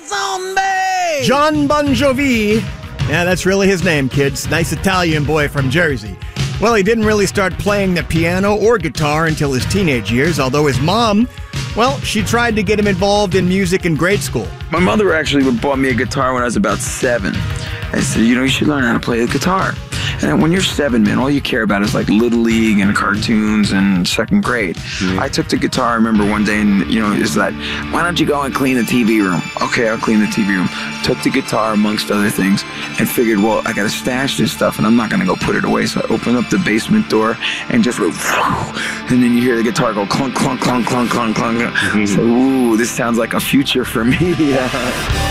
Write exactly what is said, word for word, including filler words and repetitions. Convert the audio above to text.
zombie! John Bon Jovi. Yeah, that's really his name, kids. Nice Italian boy from Jersey. Well, he didn't really start playing the piano or guitar until his teenage years, although his mom, well, she tried to get him involved in music in grade school. My mother actually bought me a guitar when I was about seven. I said, you know, you should learn how to play the guitar. And when you're seven, man, all you care about is like Little League and cartoons and second grade. Mm-hmm. I took the guitar, I remember one day, and, you know, it's like, why don't you go and clean the T V room? Okay, I'll clean the T V room. Took the guitar, amongst other things, and figured, well, I got to stash this stuff, and I'm not going to go put it away. So I opened up the basement door and just went, and then you hear the guitar go clunk, clunk, clunk, clunk, clunk, clunk. Mm-hmm. So, ooh, this sounds like a future for me. Yeah.